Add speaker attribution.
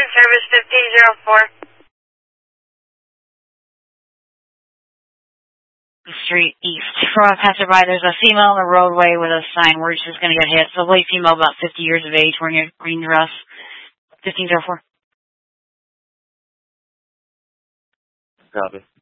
Speaker 1: service 1504.
Speaker 2: Street east. From a passerby, there's a female on the roadway with a sign where she's going to get hit. So, late female, about 50 years of age, wearing a green dress. 1504.
Speaker 3: Copy.